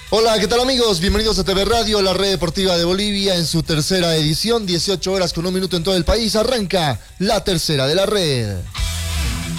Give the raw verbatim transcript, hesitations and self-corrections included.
Hola, ¿qué tal amigos? Bienvenidos a T V Radio, la red deportiva de Bolivia, en su tercera edición, dieciocho horas con un minuto en todo el país. Arranca la tercera de la red.